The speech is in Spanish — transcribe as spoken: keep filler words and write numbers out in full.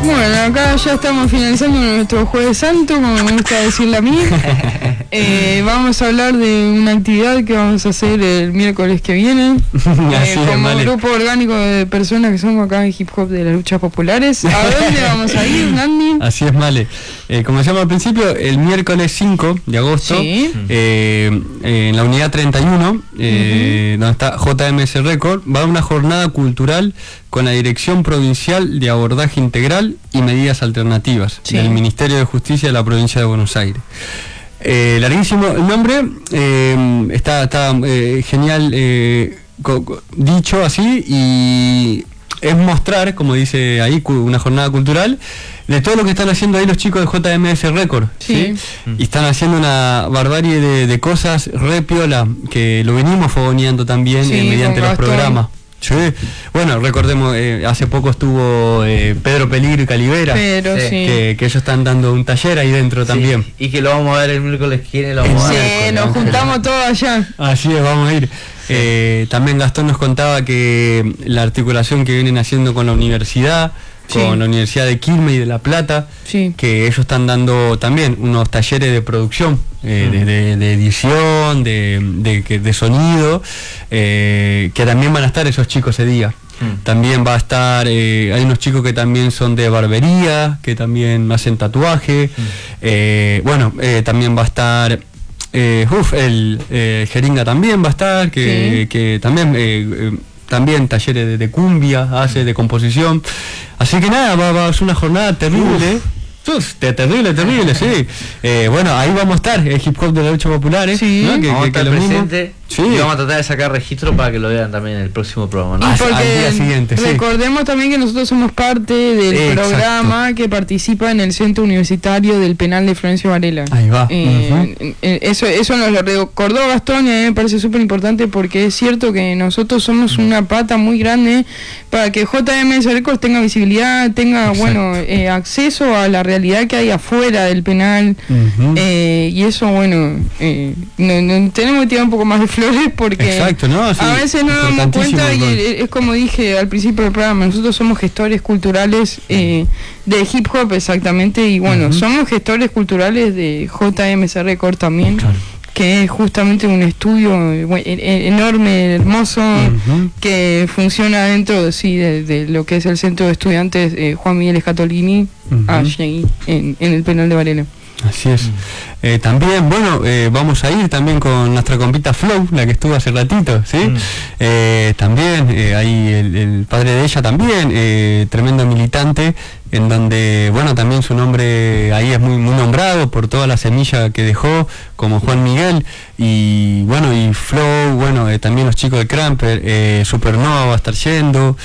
Bueno, acá ya estamos finalizando nuestro Jueves Santo, como me gusta decirle a mí. Eh, vamos a hablar de una actividad que vamos a hacer el miércoles que viene, eh, como un grupo orgánico de personas que somos acá en Hip Hop de las Luchas Populares. ¿A dónde vamos a ir, Nandi? Así es, Male. Eh, como decíamos al principio, el miércoles cinco de agosto, sí. eh, eh, en la unidad treinta y uno, eh, uh-huh. donde está J M S Record, va a haber una jornada cultural con la Dirección Provincial de Abordaje Integral y Medidas Alternativas, sí. del Ministerio de Justicia de la Provincia de Buenos Aires. Eh, larguísimo el nombre, eh, está, está eh, genial eh, co co dicho así, y es mostrar, como dice ahí, una jornada cultural de todo lo que están haciendo ahí los chicos de J M S Record, ¿sí? ¿sí? Y están haciendo una barbarie de, de cosas re piola, que lo venimos fogoneando también, sí, eh, mediante los programas. Sí. Bueno, recordemos, eh, hace poco estuvo eh, Pedro Peligro y Calivera, Pero, sí. que, que ellos están dando un taller ahí dentro, sí. también. Y que lo vamos a ver el miércoles que viene, lo vamos sí, a ver. Sí, nos juntamos todos allá. Así es, vamos a ir. Sí. Eh, también Gastón nos contaba que la articulación que vienen haciendo con la universidad, sí. con la Universidad de Quilmes y de La Plata, sí. que ellos están dando también unos talleres de producción, eh, mm. de, de, de edición, de, de, de sonido, eh, que también van a estar esos chicos ese día. Mm. También va a estar, eh, hay unos chicos que también son de barbería, que también hacen tatuaje, mm. eh, bueno, eh, también va a estar... Eh, uf, el eh, Jeringa también va a estar, que, sí. que también... Eh, eh, también talleres de, de cumbia, hace de composición. Así que nada, va, va a ser una jornada terrible. Uf, terrible, terrible, sí. Eh, bueno, ahí vamos a estar, el hip hop de la lucha popular, ¿eh? Sí. ¿No? Que, vamos que, a estar que presente, sí. Y vamos a tratar de sacar registro para que lo vean también en el próximo programa, ¿no? Y porque al día siguiente, recordemos sí. también que nosotros somos parte del Exacto. programa que participa en el Centro Universitario del Penal de Florencio Varela. Ahí va. Eh, uh-huh. eh, eso, eso nos lo recordó Gastón, y a mí me parece súper importante, porque es cierto que nosotros somos uh-huh. una pata muy grande para que J M S Records tenga visibilidad, tenga Exacto. bueno eh, acceso a la realidad que hay afuera del penal, uh-huh. eh, y eso, bueno, eh, no, no, tenemos que tirar un poco más de flores, porque Exacto, ¿no? Sí, a veces no nos damos cuenta, y es, es como dije al principio del programa, nosotros somos gestores culturales eh, de hip hop, exactamente, y bueno, uh-huh. somos gestores culturales de J M S Record también, claro. que es justamente un estudio bueno, enorme, hermoso, uh-huh. que funciona dentro sí, de, de lo que es el Centro de Estudiantes eh, Juan Miguel Escatolini, uh-huh. allí en, en el penal de Varela. Así es. Eh, también, bueno, eh, vamos a ir también con nuestra compita Flow, la que estuvo hace ratito, ¿sí? Mm. Eh, también, eh, ahí el, el padre de ella también, eh, tremendo militante, en donde, bueno, también su nombre ahí es muy, muy nombrado por toda la semilla que dejó, como Juan Miguel, y bueno, y Flow, bueno, eh, también los chicos de Cramper, eh, Supernova va a estar yendo,